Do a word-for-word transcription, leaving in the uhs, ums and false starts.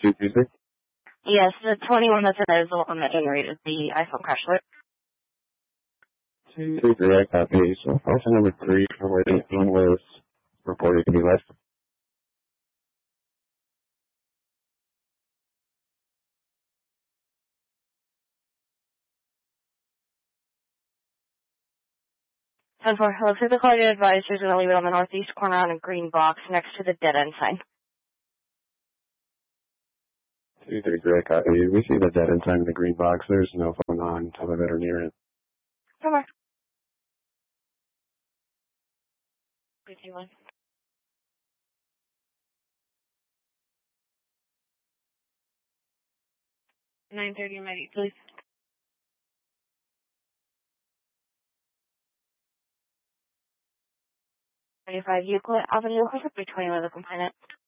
two two six? Yes, the twenty-one that's in there is the one that generated the iPhone crash alert. two two three, I copy. So function number three for where eighteen was reported to be left. ten four, looks like the caller did advise you're going to leave it on the northeast corner on a green box next to the dead end sign. two three three, I copy. We see the dead end sign in the green box. There's no phone on until the vet are near it. Somewhere. three two one. nine thirty, ready, please. twenty-five Euclid Avenue, who's up between with the complainant?